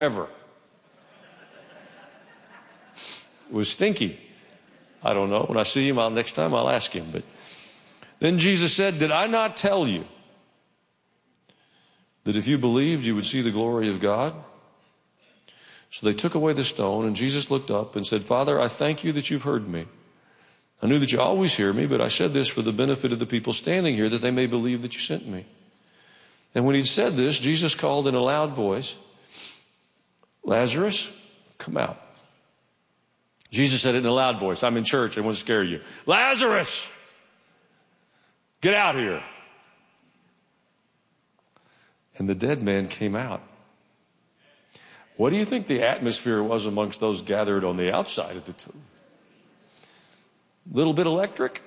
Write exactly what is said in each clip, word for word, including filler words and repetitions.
ever. It was stinky. I don't know. When I see him, I'll, next time I'll ask him. But then Jesus said, did I not tell you that if you believed, you would see the glory of God? So they took away the stone, and Jesus looked up and said, Father, I thank you that you've heard me. I knew that you always hear me, but I said this for the benefit of the people standing here, that they may believe that you sent me. And when he'd said this, Jesus called in a loud voice, Lazarus, come out. Jesus said it in a loud voice. I'm in church. I want to scare you. Lazarus, get out here. And the dead man came out. What do you think the atmosphere was amongst those gathered on the outside of the tomb? Little bit electric.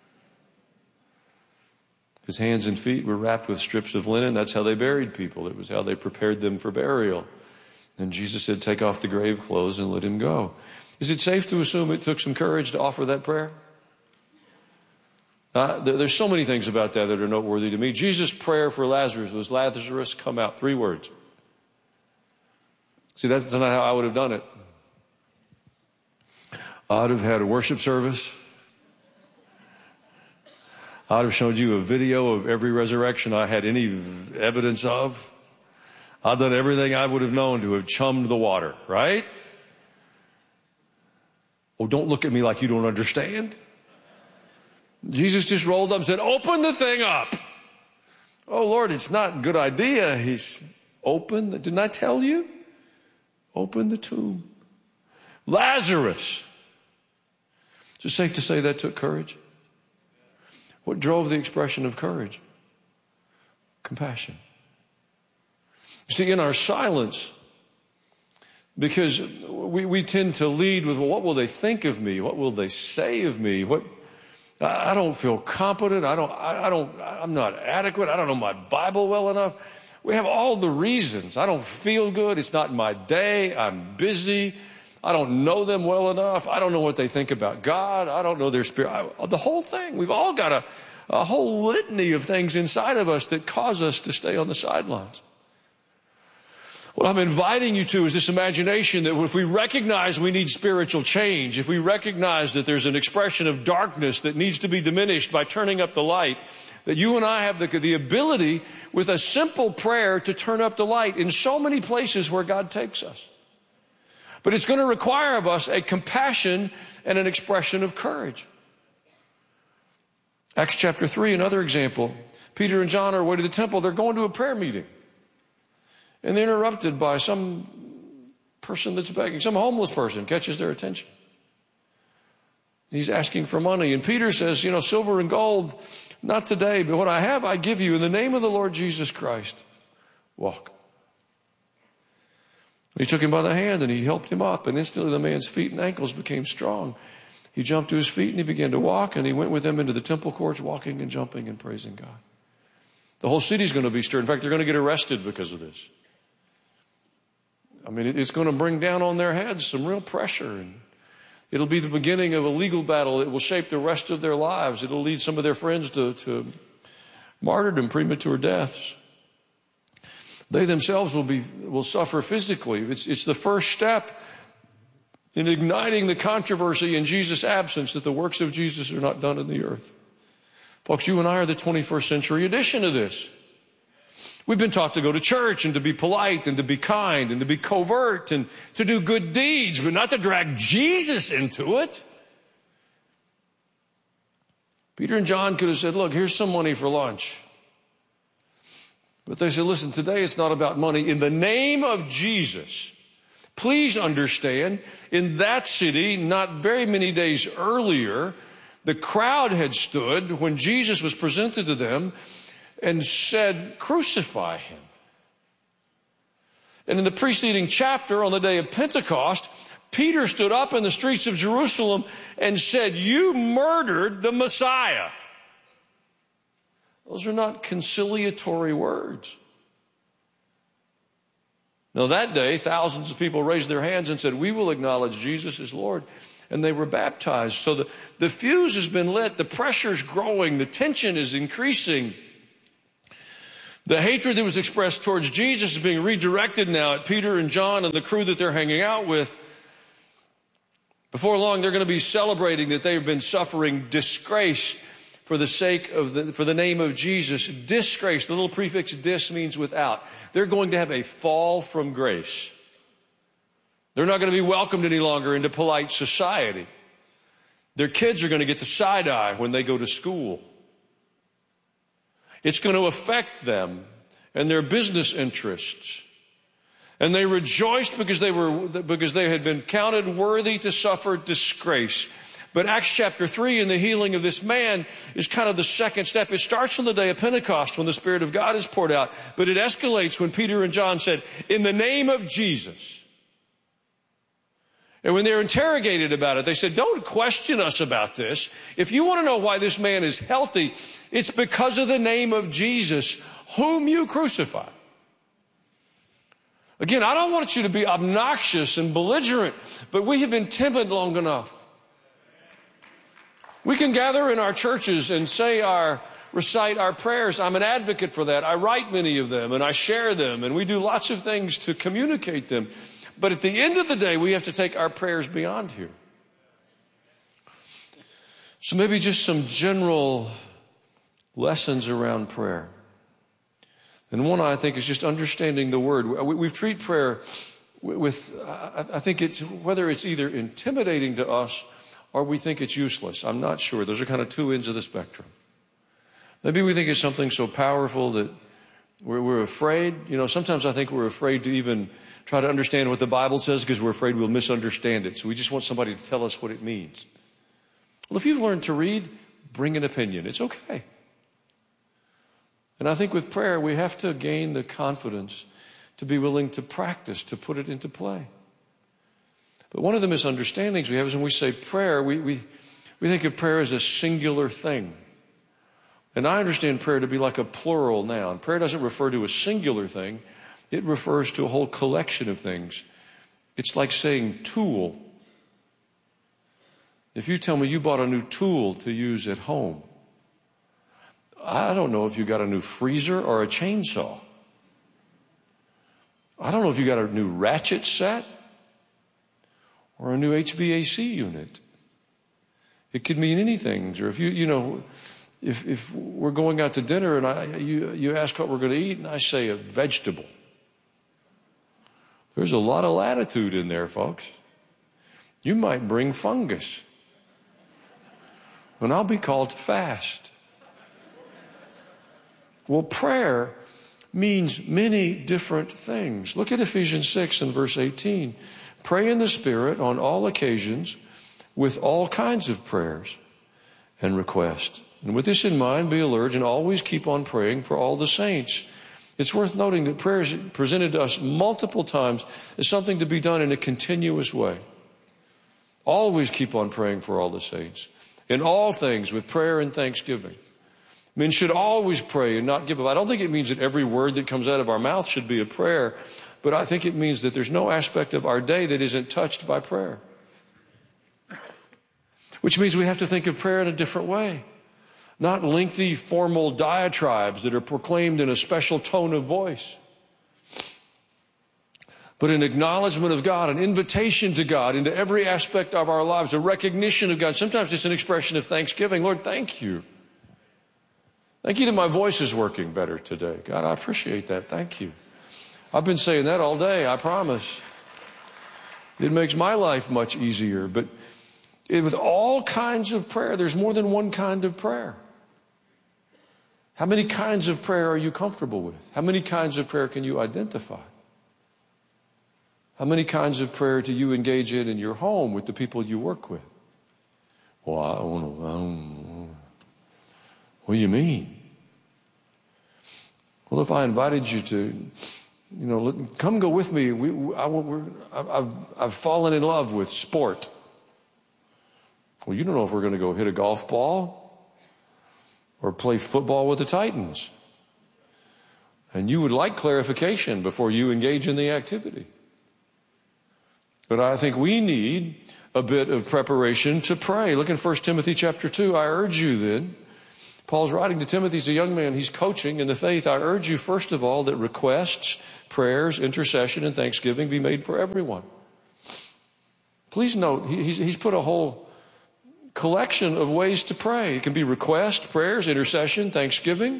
His hands and feet were wrapped with strips of linen. That's how they buried people. It was how they prepared them for burial. And Jesus said, take off the grave clothes and let him go. Is it safe to assume it took some courage to offer that prayer? Uh, there, there's so many things about that that are noteworthy to me. Jesus' prayer for Lazarus was, Lazarus, come out. Three words. See, that's not how I would have done it. I'd have had a worship service. I'd have showed you a video of every resurrection I had any evidence of. I've done everything I would have known to have chummed the water, right? Oh, don't look at me like you don't understand. Jesus just rolled up and said, open the thing up. Oh, Lord, it's not a good idea. He's open. Didn't I tell you? Open the tomb. Lazarus. Is it safe to say that took courage? What drove the expression of courage? Compassion. You see, in our silence, because we, we tend to lead with, well, what will they think of me? What will they say of me? What, I, I don't feel competent. I don't, I, I don't, I'm not adequate. I don't know my Bible well enough. We have all the reasons. I don't feel good. It's not my day. I'm busy. I don't know them well enough. I don't know what they think about God. I don't know their spirit. I, the whole thing. We've all got a, a whole litany of things inside of us that cause us to stay on the sidelines. What I'm inviting you to is this imagination that if we recognize we need spiritual change, if we recognize that there's an expression of darkness that needs to be diminished by turning up the light, that you and I have the, the ability with a simple prayer to turn up the light in so many places where God takes us. But it's going to require of us a compassion and an expression of courage. Acts chapter three, another example. Peter and John are away to the temple. They're going to a prayer meeting. And they're interrupted by some person that's begging. Some homeless person catches their attention. He's asking for money. And Peter says, you know, silver and gold, not today, but what I have I give you in the name of the Lord Jesus Christ. Walk. He took him by the hand and he helped him up. And instantly the man's feet and ankles became strong. He jumped to his feet and he began to walk. And he went with them into the temple courts, walking and jumping and praising God. The whole city's going to be stirred. In fact, they're going to get arrested because of this. I mean, it's going to bring down on their heads some real pressure. And it'll be the beginning of a legal battle that will shape the rest of their lives. It'll lead some of their friends to, to martyrdom, premature deaths. They themselves will be will suffer physically. It's, it's the first step in igniting the controversy in Jesus' absence that the works of Jesus are not done in the earth. Folks, you and I are the twenty-first century edition of this. We've been taught to go to church and to be polite and to be kind and to be covert and to do good deeds, but not to drag Jesus into it. Peter and John could have said, look, here's some money for lunch. But they said, listen, today it's not about money. In the name of Jesus, please understand, in that city, not very many days earlier, the crowd had stood when Jesus was presented to them and said, crucify him. And in the preceding chapter, on the day of Pentecost, Peter stood up in the streets of Jerusalem and said, you murdered the Messiah. Those are not conciliatory words. Now that day, thousands of people raised their hands and said, we will acknowledge Jesus as Lord. And they were baptized. So the, the fuse has been lit. The pressure's growing. The tension is increasing. The hatred that was expressed towards Jesus is being redirected now at Peter and John and the crew that they're hanging out with. Before long, they're going to be celebrating that they've been suffering disgrace for the sake of the, for the name of Jesus. Disgrace, the little prefix dis means without. They're going to have a fall from grace. They're not going to be welcomed any longer into polite society. Their kids are going to get the side eye when they go to school. It's going to affect them and their business interests. And they rejoiced because they were, because they had been counted worthy to suffer disgrace. But Acts chapter three and the healing of this man is kind of the second step. It starts on the day of Pentecost when the Spirit of God is poured out. But it escalates when Peter and John said, in the name of Jesus. And when they're interrogated about it, they said, don't question us about this. If you want to know why this man is healthy, it's because of the name of Jesus, whom you crucified. Again, I don't want you to be obnoxious and belligerent, but we have been timid long enough. We can gather in our churches and say our, recite our prayers. I'm an advocate for that. I write many of them and I share them and we do lots of things to communicate them. But at the end of the day, we have to take our prayers beyond here. So maybe just some general lessons around prayer. And one I think is just understanding the word. We, we treat prayer with, I think it's, whether it's either intimidating to us or we think it's useless. I'm not sure. Those are kind of two ends of the spectrum. Maybe we think it's something so powerful that we're, we're afraid. You know, sometimes I think we're afraid to even try to understand what the Bible says because we're afraid we'll misunderstand it. So we just want somebody to tell us what it means. Well, if you've learned to read, bring an opinion. It's okay. And I think with prayer, we have to gain the confidence to be willing to practice, to put it into play. But one of the misunderstandings we have is when we say prayer, we, we, we think of prayer as a singular thing. And I understand prayer to be like a plural noun. Prayer doesn't refer to a singular thing. It refers to a whole collection of things. It's like saying tool. If you tell me you bought a new tool to use at home, I don't know if you got a new freezer or a chainsaw. I don't know if you got a new ratchet set or a new H V A C unit. It could mean anything. Or if you, you know, if, if we're going out to dinner and I, you, you ask what we're going to eat and I say a vegetable. There's a lot of latitude in there, folks. You might bring fungus. And I'll be called to fast. Well, prayer means many different things. Look at Ephesians six and verse eighteen. Pray in the Spirit on all occasions with all kinds of prayers and requests. And with this in mind, be alert and always keep on praying for all the saints. It's worth noting that prayer is presented to us multiple times as something to be done in a continuous way. Always keep on praying for all the saints. In all things with prayer and thanksgiving. Men should always pray and not give up. I don't think it means that every word that comes out of our mouth should be a prayer, but I think it means that there's no aspect of our day that isn't touched by prayer. Which means we have to think of prayer in a different way. Not lengthy formal diatribes that are proclaimed in a special tone of voice, but an acknowledgement of God, an invitation to God into every aspect of our lives, a recognition of God. Sometimes it's an expression of thanksgiving. Lord, thank you. Thank you that my voice is working better today. God, I appreciate that. Thank you. I've been saying that all day, I promise. It makes my life much easier. But it, with all kinds of prayer, there's more than one kind of prayer. How many kinds of prayer are you comfortable with? How many kinds of prayer can you identify? How many kinds of prayer do you engage in in your home with the people you work with? Well, I don't know. I don't know. What do you mean? Well, if I invited you to, you know, let, come go with me. We, I, we're, I've, I've fallen in love with sport. Well, you don't know if we're going to go hit a golf ball or play football with the Titans. And you would like clarification before you engage in the activity. But I think we need a bit of preparation to pray. Look in First Timothy chapter two. I urge you then, Paul's writing to Timothy. He's a young man. He's coaching in the faith. I urge you, first of all, that requests, prayers, intercession, and thanksgiving be made for everyone. Please note, he's, he's put a whole collection of ways to pray. It can be request, prayers, intercession, thanksgiving.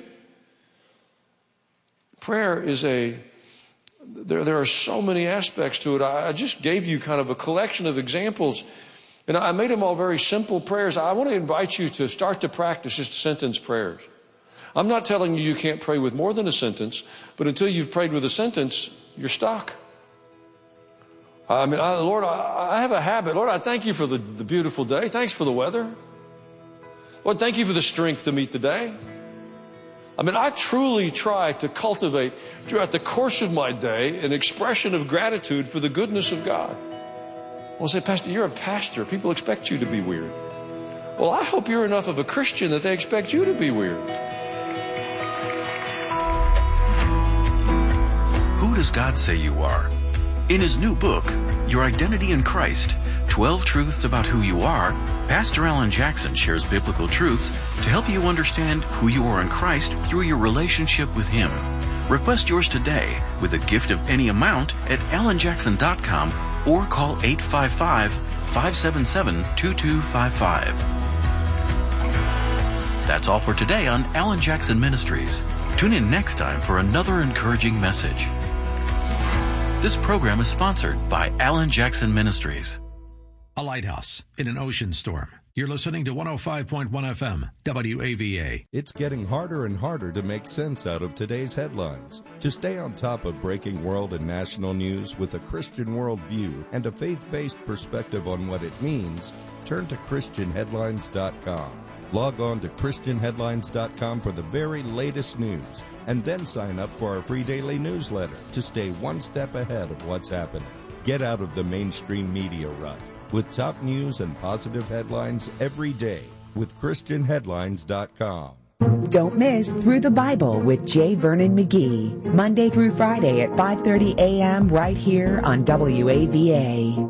Prayer is a, there, there are so many aspects to it. I, I just gave you kind of a collection of examples, and I made them all very simple prayers. I want to invite you to start to practice just sentence prayers. I'm not telling you you can't pray with more than a sentence, but until you've prayed with a sentence, you're stuck. I mean, I, Lord, I, I have a habit. Lord, I thank you for the, the beautiful day. Thanks for the weather. Lord, thank you for the strength to meet the day. I mean, I truly try to cultivate throughout the course of my day an expression of gratitude for the goodness of God. Well, say, Pastor, you're a pastor. People expect you to be weird. Well, I hope you're enough of a Christian that they expect you to be weird. Who does God say you are? In his new book, Your Identity in Christ, twelve Truths About Who You Are, Pastor Alan Jackson shares biblical truths to help you understand who you are in Christ through your relationship with him. Request yours today with a gift of any amount at alan jackson dot com or call eight five five, five seven seven, two two five five. That's all for today on Alan Jackson Ministries. Tune in next time for another encouraging message. This program is sponsored by Alan Jackson Ministries. A lighthouse in an ocean storm. You're listening to one oh five point one F M, W A V A. It's getting harder and harder to make sense out of today's headlines. To stay on top of breaking world and national news with a Christian worldview and a faith-based perspective on what it means, turn to Christian Headlines dot com. Log on to Christian Headlines dot com for the very latest news, and then sign up for our free daily newsletter to stay one step ahead of what's happening. Get out of the mainstream media rut with top news and positive headlines every day with Christian Headlines dot com. Don't miss Through the Bible with J. Vernon McGee, Monday through Friday at five thirty a.m. right here on W A V A.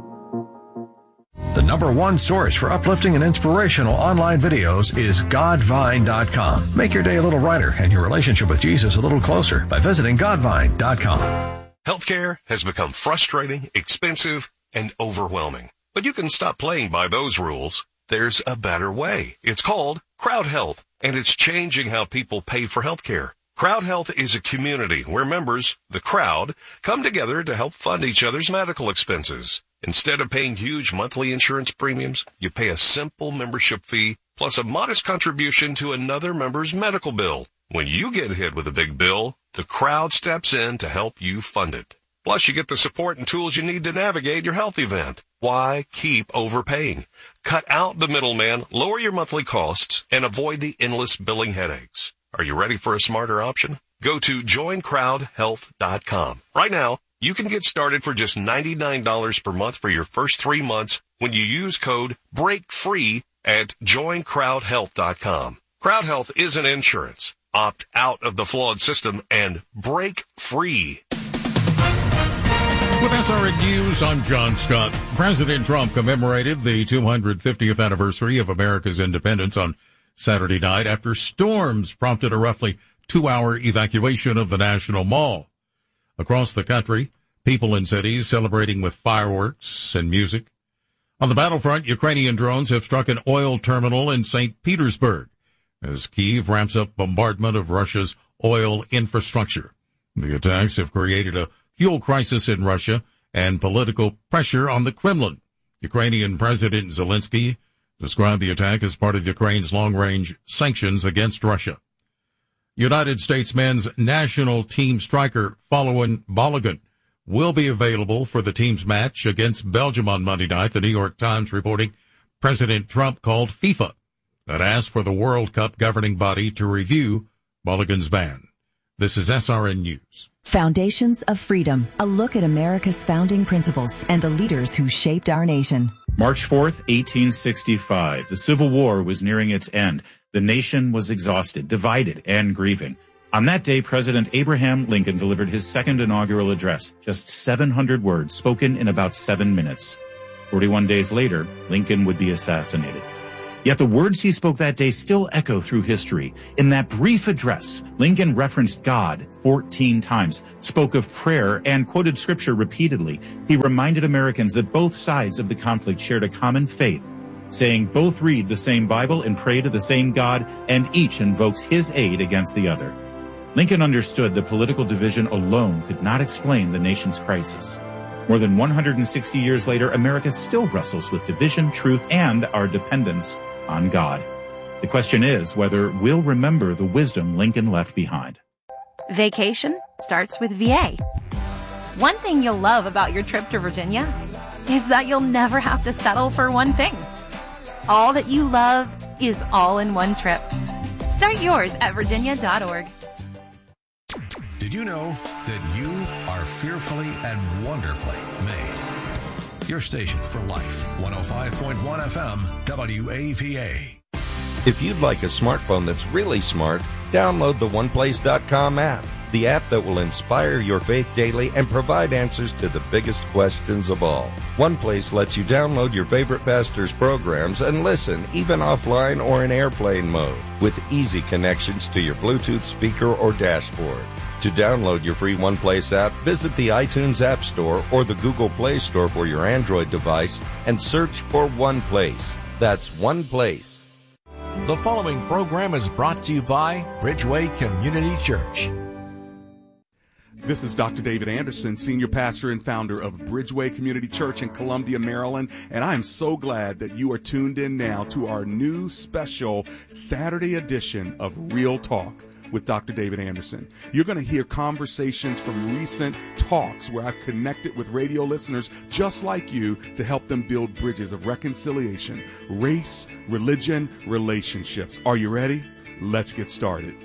The number one source for uplifting and inspirational online videos is God Vine dot com. Make your day a little brighter and your relationship with Jesus a little closer by visiting God Vine dot com. Healthcare has become frustrating, expensive, and overwhelming. But you can stop playing by those rules. There's a better way. It's called Crowd Health, and it's changing how people pay for healthcare. Crowd Health is a community where members, the crowd, come together to help fund each other's medical expenses. Instead of paying huge monthly insurance premiums, you pay a simple membership fee plus a modest contribution to another member's medical bill. When you get hit with a big bill, the crowd steps in to help you fund it. Plus, you get the support and tools you need to navigate your health event. Why keep overpaying? Cut out the middleman, lower your monthly costs, and avoid the endless billing headaches. Are you ready for a smarter option? Go to join crowd health dot com. Right now, you can get started for just ninety-nine dollars per month for your first three months when you use code BREAKFREE at join crowd health dot com. Crowd Health isn't insurance. Opt out of the flawed system and break free. With S R N News, I'm John Scott. President Trump commemorated the two hundred fiftieth anniversary of America's independence on Saturday night after storms prompted a roughly two-hour evacuation of the National Mall. Across the country, people in cities celebrating with fireworks and music. On the battlefront, Ukrainian drones have struck an oil terminal in Saint Petersburg as Kyiv ramps up bombardment of Russia's oil infrastructure. The attacks have created a fuel crisis in Russia and political pressure on the Kremlin. Ukrainian President Zelensky described the attack as part of Ukraine's long-range sanctions against Russia. United States men's national team striker Folarin Balogun will be available for the team's match against Belgium on Monday night. The New York Times reporting President Trump called FIFA that asked for the World Cup governing body to review Balogun's ban. This is S R N News. Foundations of Freedom, a look at America's founding principles and the leaders who shaped our nation. March fourth, eighteen sixty-five. The Civil War was nearing its end. The nation was exhausted, divided, and grieving. On that day, President Abraham Lincoln delivered his second inaugural address, just seven hundred words spoken in about seven minutes. forty-one days later, Lincoln would be assassinated. Yet the words he spoke that day still echo through history. In that brief address, Lincoln referenced God fourteen times, spoke of prayer, and quoted scripture repeatedly. He reminded Americans that both sides of the conflict shared a common faith, saying both read the same Bible and pray to the same God, and each invokes his aid against the other. Lincoln understood that political division alone could not explain the nation's crisis. More than one hundred sixty years later, America still wrestles with division, truth, and our dependence on God. The question is whether we'll remember the wisdom Lincoln left behind. Vacation starts with V A. One thing you'll love about your trip to Virginia is that you'll never have to settle for one thing. All that you love is all in one trip. Start yours at virginia dot org. Did you know that you are fearfully and wonderfully made? Your station for life, one oh five point one F M, W A V A. If you'd like a smartphone that's really smart, download the one place dot com app, the app that will inspire your faith daily and provide answers to the biggest questions of all. OnePlace lets you download your favorite pastor's programs and listen, even offline or in airplane mode, with easy connections to your Bluetooth speaker or dashboard. To download your free OnePlace app, visit the iTunes App Store or the Google Play Store for your Android device and search for OnePlace. That's OnePlace. The following program is brought to you by Bridgeway Community Church. This is Doctor David Anderson, Senior Pastor and Founder of Bridgeway Community Church in Columbia, Maryland, and I am so glad that you are tuned in now to our new special Saturday edition of Real Talk with Doctor David Anderson. You're going to hear conversations from recent talks where I've connected with radio listeners just like you to help them build bridges of reconciliation, race, religion, relationships. Are you ready? Let's get started.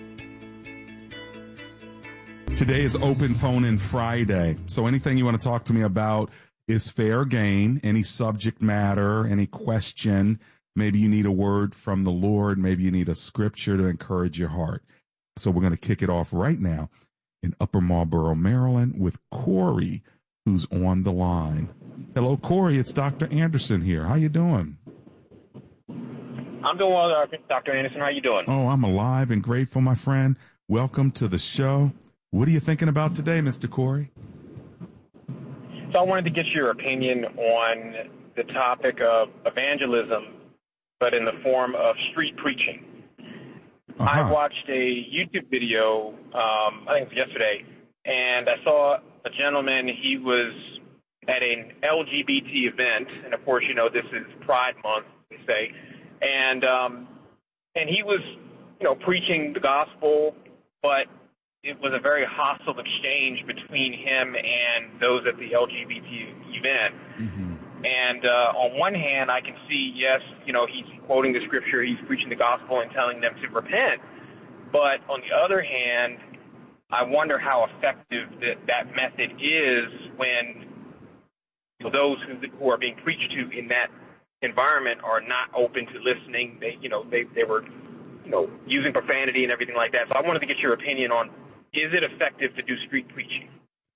Today is Open Phone In Friday, so anything you want to talk to me about is fair game. Any subject matter, any question, maybe you need a word from the Lord, maybe you need a scripture to encourage your heart. So we're going to kick it off right now in Upper Marlboro, Maryland with Corey, who's on the line. Hello, Corey. It's Doctor Anderson here. How you doing? I'm doing well, Doctor Anderson. How you doing? Oh, I'm alive and grateful, my friend. Welcome to the show. What are you thinking about today, Mister Corey? So I wanted to get your opinion on the topic of evangelism, but in the form of street preaching. Uh-huh. I watched a YouTube video, um, I think it was yesterday, and I saw a gentleman. He was at an L G B T event, and of course, you know, this is Pride Month, they say, and um, and he was, you know, preaching the gospel, but it was a very hostile exchange between him and those at the L G B T event. Mm-hmm. And uh, on one hand, I can see, yes, you know, he's quoting the scripture, he's preaching the gospel and telling them to repent. But on the other hand, I wonder how effective that, that method is when those who, who are being preached to in that environment are not open to listening. They, you know, they, they were, you know, using profanity and everything like that. So I wanted to get your opinion on, is it effective to do street preaching?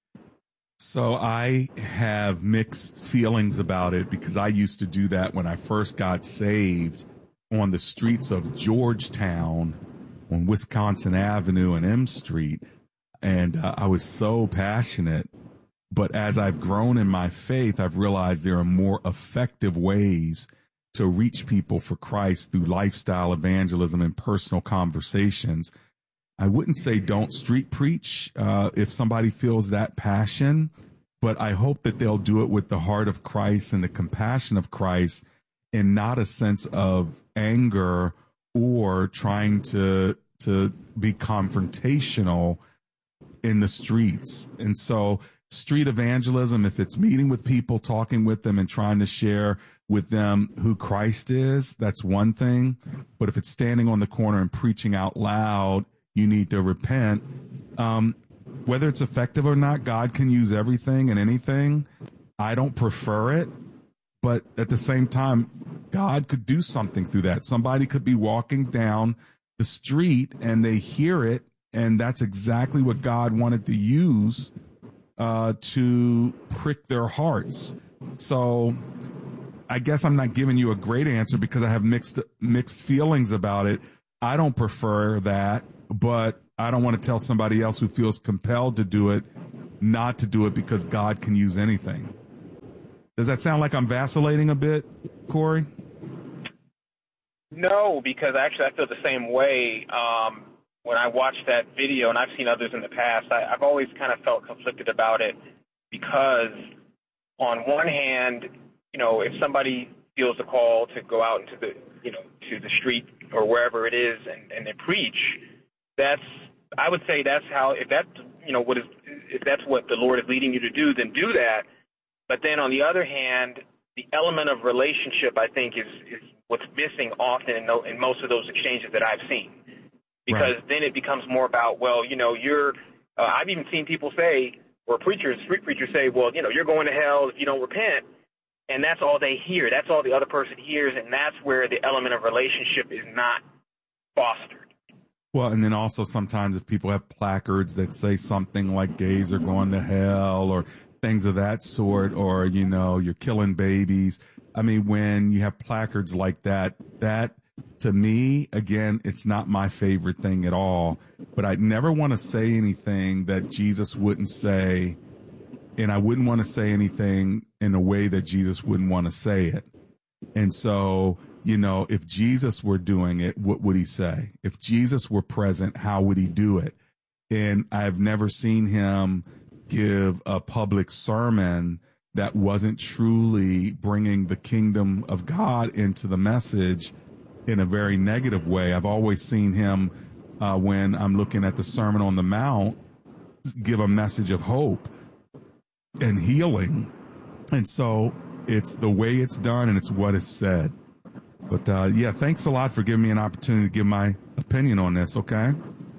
So I have mixed feelings about it because I used to do that when I first got saved on the streets of Georgetown on Wisconsin Avenue and M Street. And uh, I was so passionate. But as I've grown in my faith, I've realized there are more effective ways to reach people for Christ through lifestyle evangelism and personal conversations. I wouldn't say don't street preach uh, if somebody feels that passion, but I hope that they'll do it with the heart of Christ and the compassion of Christ and not a sense of anger or trying to to be confrontational in the streets. And so street evangelism, if it's meeting with people, talking with them and trying to share with them who Christ is, that's one thing. But if it's standing on the corner and preaching out loud, you need to repent. Um, whether it's effective or not, God can use everything and anything. I don't prefer it, but at the same time, God could do something through that. Somebody could be walking down the street and they hear it, and that's exactly what God wanted to use uh, to prick their hearts. So I guess I'm not giving you a great answer because I have mixed mixed feelings about it. I don't prefer that, but I don't want to tell somebody else who feels compelled to do it not to do it because God can use anything. Does that sound like I'm vacillating a bit, Corey? No, because actually I feel the same way. Um, when I watched that video, and I've seen others in the past, I, I've always kind of felt conflicted about it because on one hand, you know, if somebody feels the call to go out into the, you know, to the street or wherever it is and, and they preach, that's, I would say that's how, if that, you know, what is, if that's what the Lord is leading you to do, then do that. But then on the other hand, the element of relationship, I think, is, is what's missing often in, in most of those exchanges that I've seen. Because right. then it becomes more about, well, you know, you're, uh, I've even seen people say, or preachers, street preachers say, well, you know, you're going to hell if you don't repent. And that's all they hear. That's all the other person hears. And that's where the element of relationship is not fostered. Well, and then also sometimes if people have placards that say something like gays are going to hell or things of that sort, or, you know, you're killing babies. I mean, when you have placards like that, that to me, again, it's not my favorite thing at all, but I'd never want to say anything that Jesus wouldn't say. And I wouldn't want to say anything in a way that Jesus wouldn't want to say it. And so, you know, if Jesus were doing it, what would he say? If Jesus were present, how would he do it? And I've never seen him give a public sermon that wasn't truly bringing the kingdom of God into the message in a very negative way. I've always seen him, uh, when I'm looking at the Sermon on the Mount, give a message of hope and healing. And so it's the way it's done and it's what is said. But, uh, yeah, thanks a lot for giving me an opportunity to give my opinion on this, okay?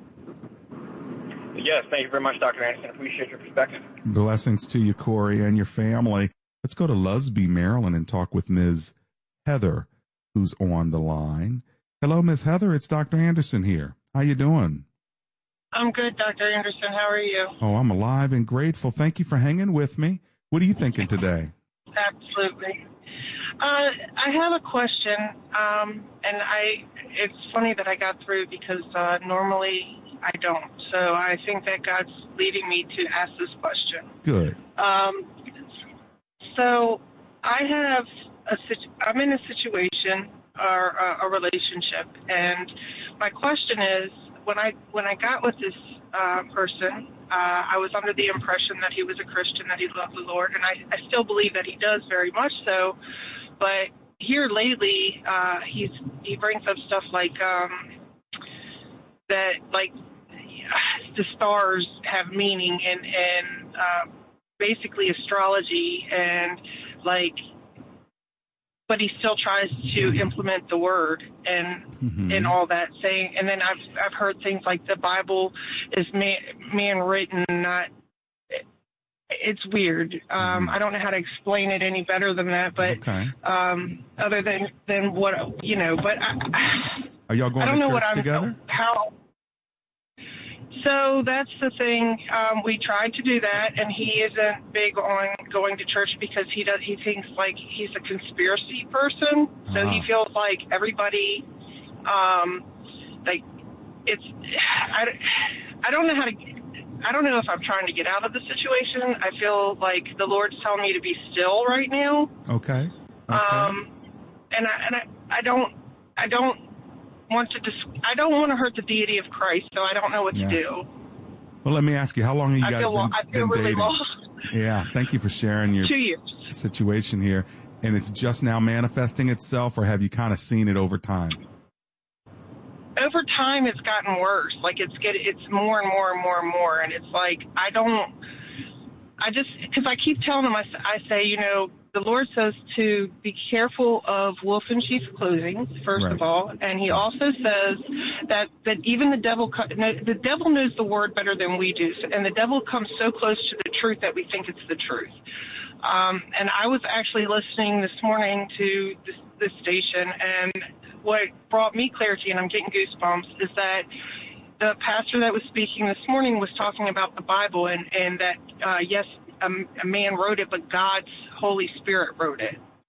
Yes, thank you very much, Doctor Anderson. Appreciate your perspective. Blessings to you, Corey, and your family. Let's go to Lusby, Maryland, and talk with Miz Heather, who's on the line. Hello, Miz Heather. It's Doctor Anderson here. How you doing? I'm good, Doctor Anderson. How are you? Oh, I'm alive and grateful. Thank you for hanging with me. What are you thinking today? Absolutely. Uh, I have a question, um, and I. It's funny that I got through because uh, normally I don't. So I think that God's leading me to ask this question. Good. Um, so I have a. I'm in a situation or a, a relationship, and my question is, when I when I got with this uh, person, uh, I was under the impression that he was a Christian, that he loved the Lord, and I, I still believe that he does very much so. But here lately, uh, he's he brings up stuff like um, that, like the stars have meaning, and and uh, basically astrology, and like. But he still tries to implement the word and mm-hmm. and all that saying. And then I've I've heard things like the Bible is man, man written, not. It's weird. Um, mm-hmm. I don't know how to explain it any better than that. But okay. um, other than than what you know, but I, are y'all going I don't to know church what together? I'm, how. So that's the thing. Um, we tried to do that, and he isn't big on going to church because he does. He thinks like he's a conspiracy person. So uh-huh. he feels like everybody, um, like it's. I, I don't know how to. I don't know if I'm trying to get out of the situation. I feel like the Lord's telling me to be still right now. Okay. okay. Um, and I and I, I don't. I don't. want to dis- I don't want to hurt the deity of Christ, so I don't know what yeah. to do. Well, let me ask you, how long have you I guys feel, been, I feel been really dating? Lost. Yeah, thank you for sharing your Two years. situation here. And it's just now manifesting itself, or have you kind of seen it over time? Over time, it's gotten worse. Like it's get, it's more and more and more and more, and it's like I don't. I just because I keep telling them, I, I say, you know, the Lord says to be careful of wolf in sheep's clothing, first right. of all, and He also says that, that even the devil the devil knows the word better than we do, and the devil comes so close to the truth that we think it's the truth. Um, and I was actually listening this morning to this, this station, and what brought me clarity, and I'm getting goosebumps, is that the pastor that was speaking this morning was talking about the Bible, and, and that, uh, yes, a, a man wrote it, but God's Holy Spirit wrote it.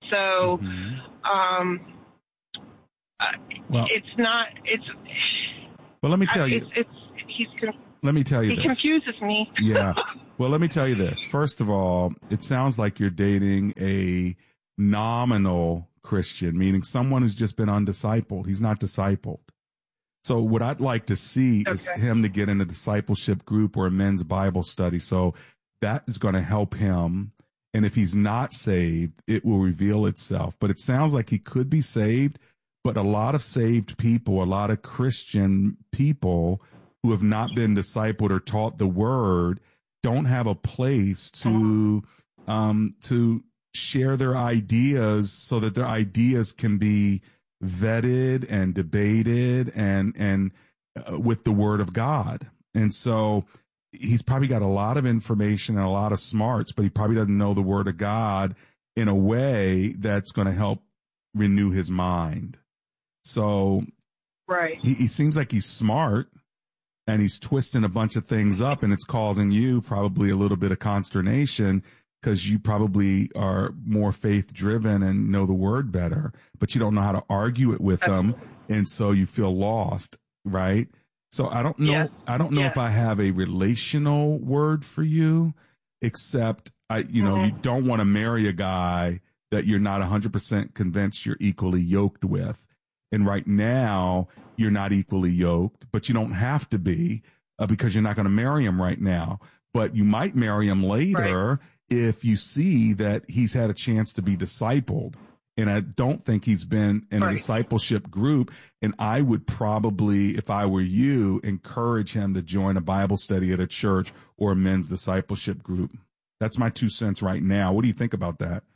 So, mm-hmm. um, uh, well, it's not. It's. Well, let me tell you. It's. it's he's. Let me tell you. He this. confuses me. Yeah. Well, let me tell you this. First of all, it sounds like you're dating a nominal Christian, meaning someone who's just been undiscipled. He's not discipled. So what I'd like to see okay. is him to get in a discipleship group or a men's Bible study. So that is going to help him. And if he's not saved, it will reveal itself. But it sounds like he could be saved. But a lot of saved people, a lot of Christian people who have not been discipled or taught the word don't have a place to um, to share their ideas so that their ideas can be vetted and debated and and uh, with the word of God. And so he's probably got a lot of information and a lot of smarts, but he probably doesn't know the word of God in a way that's going to help renew his mind. So right. he, he seems like he's smart and he's twisting a bunch of things up, and it's causing you probably a little bit of consternation because you probably are more faith driven and know the word better, but you don't know how to argue it with them. And so you feel lost. Right. So I don't know. Yes. I don't know yes. if I have a relational word for you, except I, you know, mm-hmm. you don't want to marry a guy that you're not a hundred percent convinced you're equally yoked with. And right now you're not equally yoked, but you don't have to be uh, because you're not going to marry him right now, but you might marry him later. Right. If you see that he's had a chance to be discipled. And I don't think he's been in a right. discipleship group. And I would probably, if I were you, encourage him to join a Bible study at a church or a men's discipleship group. That's my two cents right now. What do you think about that?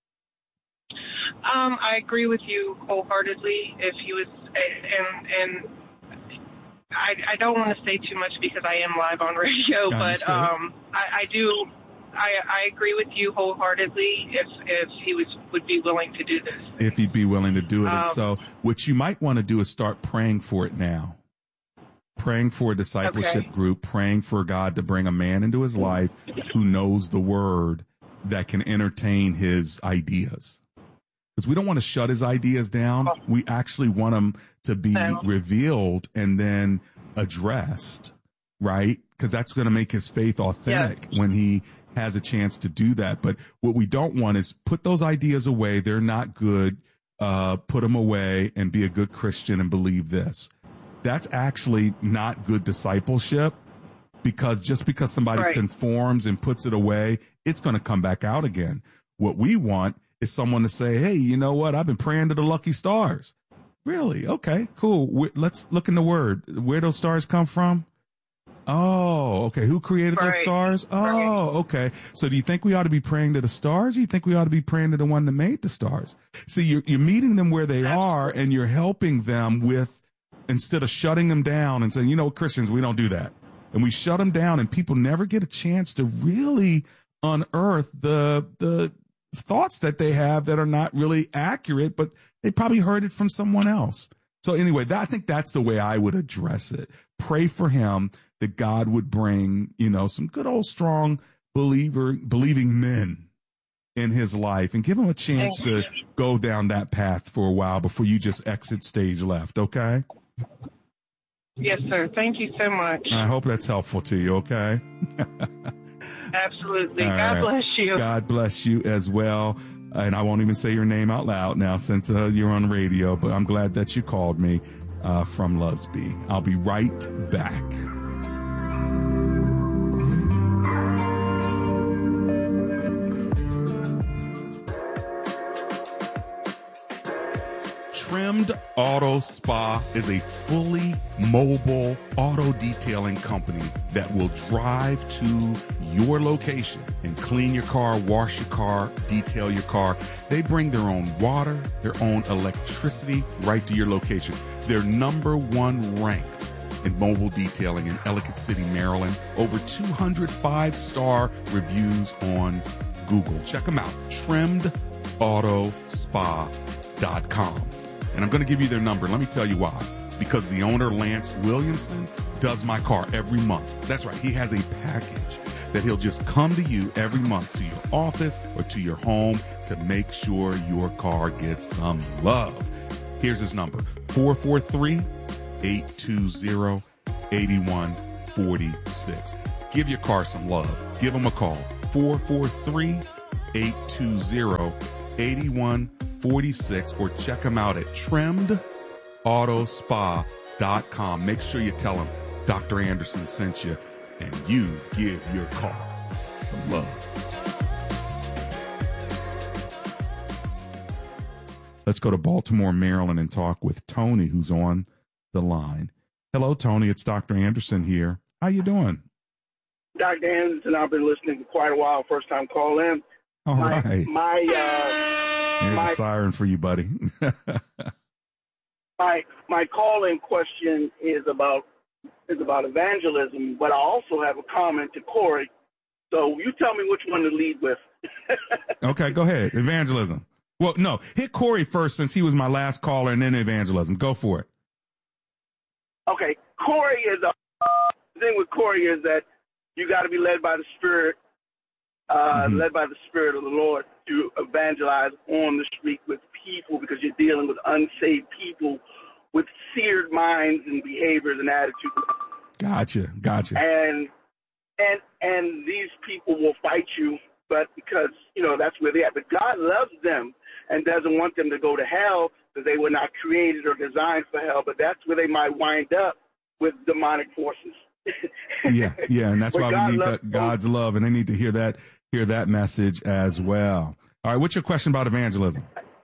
Um, I agree with you wholeheartedly. If he was, and and I, I don't want to say too much because I am live on radio, but um, I, I do. I, I agree with you wholeheartedly if if he was would be willing to do this. If he'd be willing to do it. Um, and so what you might want to do is start praying for it now. Praying for a discipleship okay. group, praying for God to bring a man into his life who knows the word that can entertain his ideas. Because we don't want to shut his ideas down. We actually want them to be revealed and then addressed, right? Because that's going to make his faith authentic yes. when he has a chance to do that. But what we don't want is put those ideas away. They're not good. Uh, put them away and be a good Christian and believe this. That's actually not good discipleship, because just because somebody right. conforms and puts it away, it's going to come back out again. What we want is someone to say, hey, you know what? I've been praying to the lucky stars. Really? Okay, cool. Let's look in the word. Where those stars come from? Oh, okay. Who created right. those stars? Oh, right. okay. So do you think we ought to be praying to the stars? Or do you think we ought to be praying to the one that made the stars? See, you're, you're meeting them where they are, and you're helping them with, instead of shutting them down and saying, you know, Christians, we don't do that. And we shut them down, and people never get a chance to really unearth the, the thoughts that they have that are not really accurate, but they probably heard it from someone else. So anyway, that, I think that's the way I would address it. Pray for him that God would bring, you know, some good old strong believer, believing men in his life, and give him a chance to go down that path for a while before you just exit stage left. Okay. Yes, sir. Thank you so much. I hope that's helpful to you. Okay. Absolutely. All God right. bless you. God bless you as well. And I won't even say your name out loud now since uh, you're on radio, but I'm glad that you called me uh, from Lusby. I'll be right back. Trimmed Auto Spa is a fully mobile auto detailing company that will drive to your location and clean your car, wash your car, detail your car. They bring their own water, their own electricity right to your location. They're number one ranked in mobile detailing in Ellicott City, Maryland. Over two hundred five-star reviews on Google. Check them out, trimmed auto spa dot com. And I'm going to give you their number. Let me tell you why. Because the owner, Lance Williamson, does my car every month. That's right. He has a package that he'll just come to you every month to your office or to your home to make sure your car gets some love. Here's his number, four four three, eight two zero, eight one four six. Give your car some love. Give him a call, four four three, eight two zero, eight one four six, or check him out at trimmed auto spa dot com. Make sure you tell him Doctor Anderson sent you, and you give your car some love. Let's go to Baltimore, Maryland, and talk with Tony, who's on the line. Hello, Tony. It's Doctor Anderson here. How you doing? Doctor Anderson, I've been listening for quite a while. First time call in. All my, right. My, uh, Here's my, a siren for you, buddy. my my call-in question is about is about evangelism, but I also have a comment to Corey. So you tell me which one to lead with. Okay, go ahead. Evangelism. Well, no, hit Corey first since he was my last caller, and then evangelism. Go for it. Okay, Corey is a the thing with Corey is that you got to be led by the Spirit, uh, mm-hmm. led by the Spirit of the Lord to evangelize on the street with people, because you're dealing with unsaved people with seared minds and behaviors and attitudes. Gotcha, gotcha. And and and these people will fight you, but because you know that's where they are. But God loves them and doesn't want them to go to hell, because they were not created or designed for hell. But that's where they might wind up with demonic forces. yeah, yeah, and that's but why God we need loves the, God's love, and they need to hear that hear that message as well. All right, what's your question about evangelism?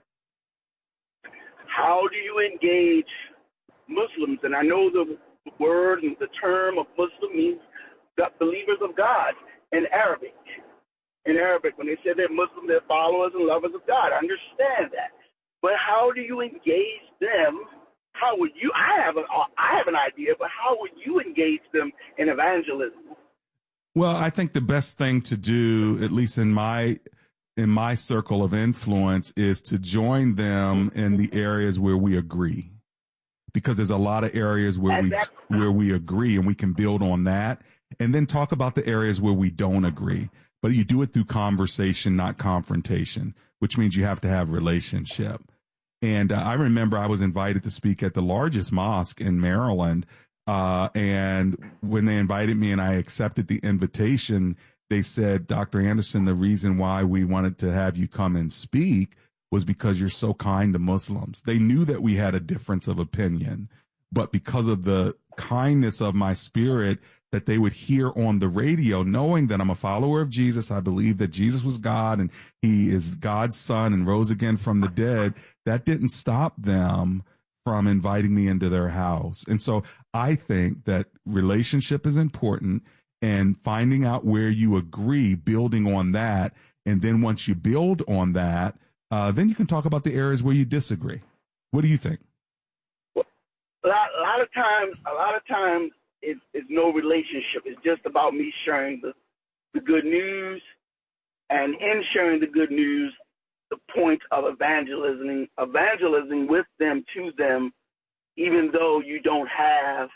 How do you engage Muslims? And I know the word and the term of Muslim means believers of God in Arabic. In Arabic, when they say they're Muslim, they're followers and lovers of God. I understand that. But how do you engage them? How would you? I have an I have an idea, but how would you engage them in evangelism? Well, I think the best thing to do, at least in my in my circle of influence, is to join them in the areas where we agree, because there's a lot of areas where we where we agree, and we can build on that, and then talk about the areas where we don't agree. But you do it through conversation, not confrontation, which means you have to have relationship. And uh, I remember I was invited to speak at the largest mosque in Maryland. Uh, and when they invited me and I accepted the invitation, they said, Doctor Anderson, the reason why we wanted to have you come and speak was because you're so kind to Muslims. They knew that we had a difference of opinion, but because of the kindness of my spirit that they would hear on the radio, knowing that I'm a follower of Jesus, I believe that Jesus was God and he is God's son and rose again from the dead, that didn't stop them from inviting me into their house. And so I think that relationship is important, and finding out where you agree, building on that. And then once you build on that, uh, then you can talk about the areas where you disagree. What do you think? Well, a lot, a lot of times, a lot of times it's, it's no relationship. It's just about me sharing the, the good news, and in sharing the good news, the point of evangelism, evangelizing with them, to them, even though you don't have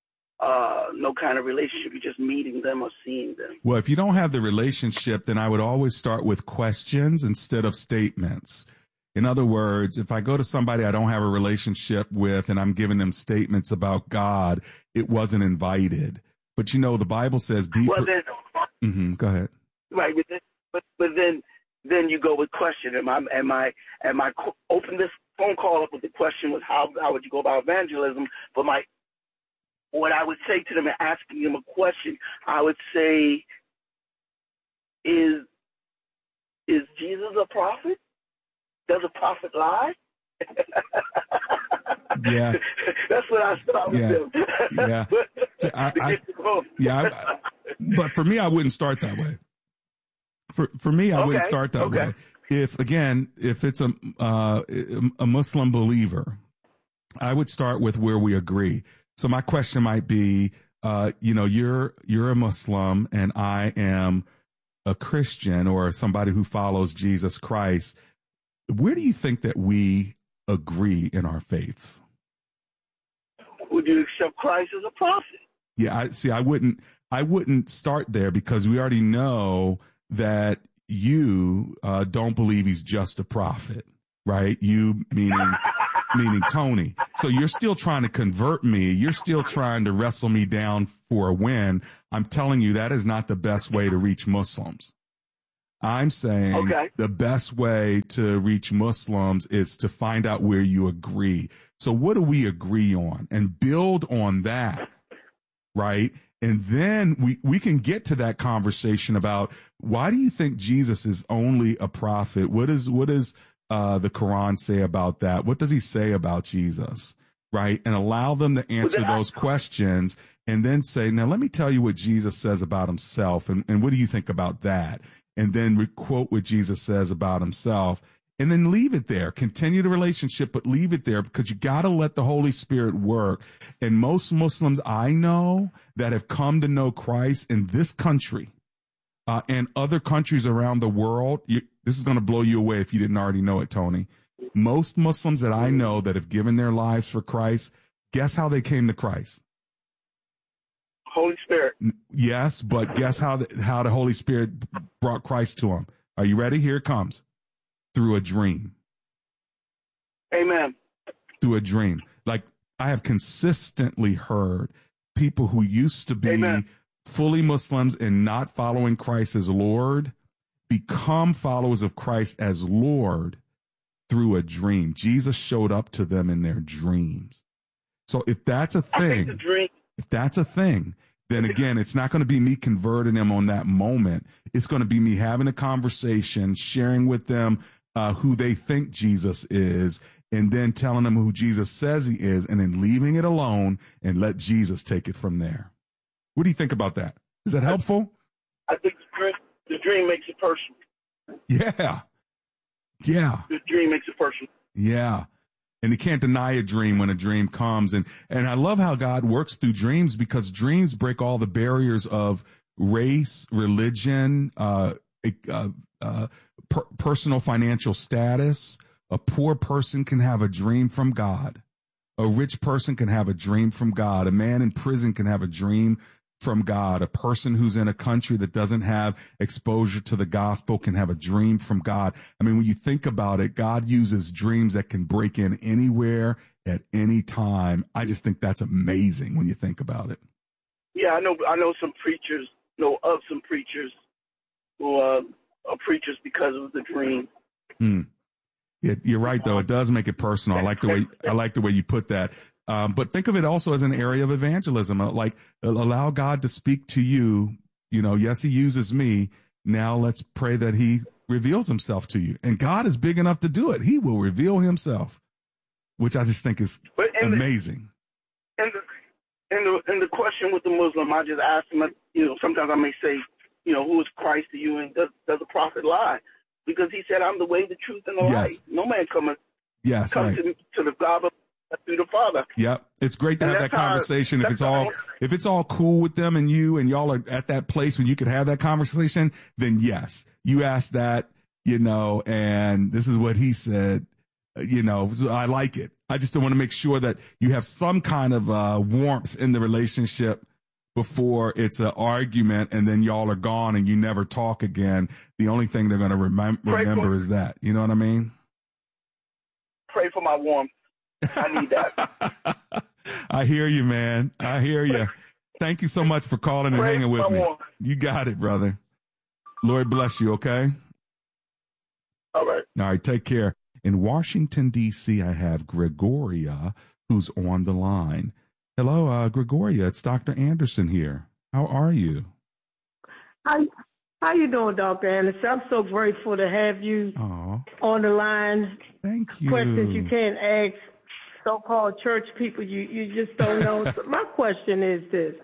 uh, no kind of relationship, you're just meeting them or seeing them. Well, if you don't have the relationship, then I would always start with questions instead of statements. In other words, if I go to somebody I don't have a relationship with and I'm giving them statements about God, it wasn't invited. But you know, the Bible says, be. Well, then, mm-hmm, go ahead. Right, but then, but, but then, then you go with question. Am I, am I, am I open this phone call up with the question was how how would you go about evangelism? But my, what I would say to them and asking them a question, I would say, is is Jesus a prophet? Does a prophet lie? Yeah, that's what I start with yeah. them. Yeah, I, I, yeah. I, but for me, I wouldn't start that way. For for me, I okay. wouldn't start that okay. way. If again, if it's a uh, a Muslim believer, I would start with where we agree. So my question might be, uh, you know, you're you're a Muslim and I am a Christian or somebody who follows Jesus Christ. Where do you think that we agree in our faiths? Would you accept Christ as a prophet? Yeah, I see. I wouldn't. I wouldn't start there because we already know that you uh, don't believe he's just a prophet, right? You meaning meaning Tony. So you're still trying to convert me. You're still trying to wrestle me down for a win. I'm telling you that is not the best way to reach Muslims. I'm saying okay. the best way to reach Muslims is to find out where you agree. So what do we agree on and build on that, right? And then we, we can get to that conversation about why do you think Jesus is only a prophet? What is, what does uh, the Quran say about that? What does he say about Jesus, right? And allow them to answer those questions and then say, now let me tell you what Jesus says about himself. And, and what do you think about that? And then re- quote what Jesus says about himself. And then leave it there. Continue the relationship, but leave it there because you got to let the Holy Spirit work. And most Muslims I know that have come to know Christ in this country uh, and other countries around the world, you, this is going to blow you away if you didn't already know it, Tony. Most Muslims that I know that have given their lives for Christ, guess how they came to Christ? Holy Spirit. Yes, but guess how the, how the Holy Spirit brought Christ to them? Are you ready? Here it comes. Through a dream. Amen. Through a dream. Like I have consistently heard people who used to be Amen. fully Muslims and not following Christ as Lord become followers of Christ as Lord through a dream. Jesus showed up to them in their dreams. So if that's a thing, if that's a thing, then again, it's not going to be me converting them on that moment. It's going to be me having a conversation, sharing with them uh, who they think Jesus is, and then telling them who Jesus says he is, and then leaving it alone and let Jesus take it from there. What do you think about that? Is that helpful? I think the dream, the dream makes it personal. Yeah. Yeah. The dream makes it personal. Yeah. And you can't deny a dream when a dream comes. And, and I love how God works through dreams because dreams break all the barriers of race, religion, uh, uh, uh, per- personal financial status. A poor person can have a dream from God. A rich person can have a dream from God. A man in prison can have a dream from God. A person who's in a country that doesn't have exposure to the gospel can have a dream from God. I mean, when you think about it, God uses dreams that can break in anywhere at any time. I just think that's amazing when you think about it. Yeah, I know. I know some preachers, know of some preachers who uh, are preachers because of the dream. Hmm. Yeah, you're right, though. It does make it personal. I like the way I like the way you put that. Um, but think of it also as an area of evangelism, like allow God to speak to you. You know, yes, he uses me. Now let's pray that he reveals himself to you. And God is big enough to do it. He will reveal himself, which I just think is amazing. The, and, the, and, the, and the question with the Muslim, I just ask him, you know, sometimes I may say, you know, who is Christ to you and does, does the prophet lie? Because he said, I'm the way, the truth, and the yes. light. No man cometh yes, come right. to, to the God but through the Father. Yep. It's great to and have that conversation. How, if it's all, if it's all cool with them and you, and y'all are at that place where you could have that conversation, then yes, you ask that, you know, and this is what he said, you know, so I like it. I just want to make sure that you have some kind of uh, warmth in the relationship before it's an argument and then y'all are gone and you never talk again. The only thing they're going to remem- remember is that, you know what I mean? Pray for my warmth. I need that. I hear you, man. I hear you. Thank you so much for calling and hanging with me. You got it, brother. Lord bless you, okay? All right. All right, take care. In Washington, D C, I have Gregoria, who's on the line. Hello, uh, Gregoria. It's Doctor Anderson here. How are you? How, how you doing, Doctor Anderson? I'm so grateful to have you Aww. on the line. Thank you. Questions you can't ask so-called church people you, you just don't know. So my question is this.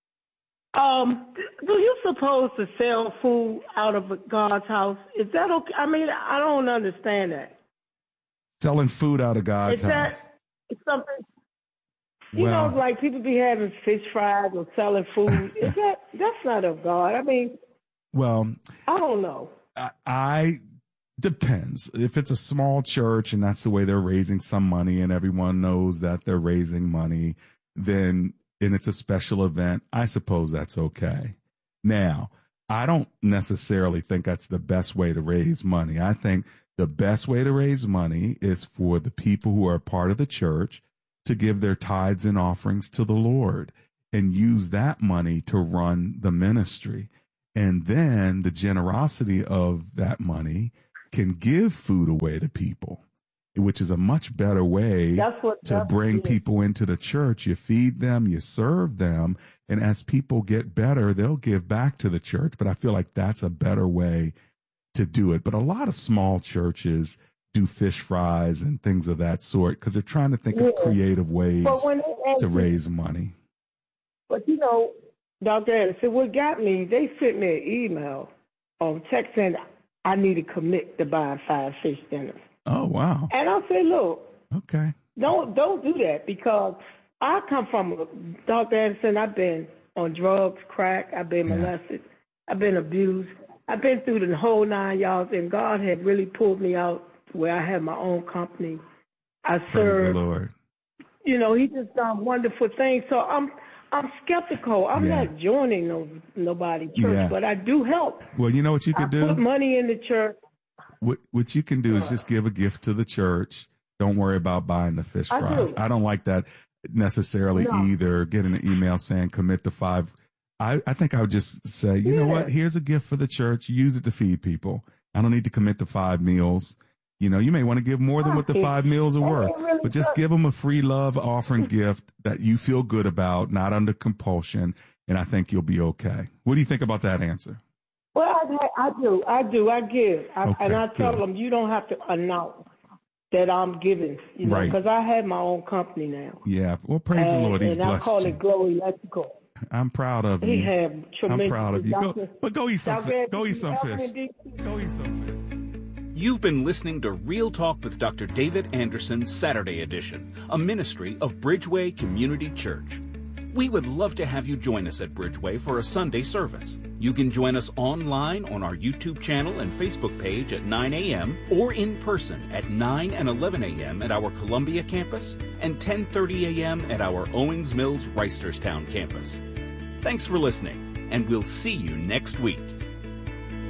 Um, do you supposed to sell food out of God's house? Is that okay? I mean, I don't understand that. Selling food out of God's is that, house. It's something, you well, know, like people be having fish fries or selling food. Is that, that's not of God. I mean, well, I don't know. I, I depends. If it's a small church and that's the way they're raising some money and everyone knows that they're raising money, then and it's a special event, I suppose that's okay. Now, I don't necessarily think that's the best way to raise money. I think the best way to raise money is for the people who are part of the church to give their tithes and offerings to the Lord and use that money to run the ministry. And then the generosity of that money can give food away to people, which is a much better way that's what, to that's bring it. people into the church. You feed them, you serve them, and as people get better, they'll give back to the church. But I feel like that's a better way to do it. But a lot of small churches do fish fries and things of that sort because they're trying to think yeah. of creative ways to raise money. But, you know, Doctor Anderson, what got me, they sent me an email on text saying I need to commit to buying five fish dinners. Oh, wow. And I said, look, okay, don't don't do that because I come from, Doctor Anderson, I've been on drugs, crack, I've been Yeah. molested, I've been abused. I've been through the whole nine yards, and God had really pulled me out where I had my own company. I Praise served. the Lord. You know, he just done wonderful things. So I'm I'm skeptical. I'm Yeah. not joining no nobody church, Yeah. but I do help. Well, you know what you could I do? put money in the church. What what you can do is just give a gift to the church. Don't worry about buying the fish I fries. do. I don't like that necessarily No. either. Getting an email saying commit to five. I, I think I would just say, you know Yeah. what? Here's a gift for the church. Use it to feed people. I don't need to commit to five meals. You know, you may want to give more than what the five meals are worth, but just give them a free love offering gift that you feel good about, not under compulsion, and I think you'll be okay. What do you think about that answer? Well, I, I do. I do. I give. I, Okay, and I tell good. them, you don't have to announce that I'm giving, you know, Right. because I have my own company now. Yeah. Well, praise and, the Lord. He's and I blessed call you. it Glow Electrical. I'm proud of He you. have I'm tremendous. proud of you. Go, Doctor but go eat some. Doctor Fi- go eat some Alvin fish. and D- Go eat some fish. You've been listening to Real Talk with Doctor David Anderson's Saturday edition, a ministry of Bridgeway Community Church. We would love to have you join us at Bridgeway for a Sunday service. You can join us online on our YouTube channel and Facebook page at nine a.m. or in person at nine and eleven a.m. at our Columbia campus and ten thirty a.m. at our Owings Mills Reisterstown campus. Thanks for listening, and we'll see you next week.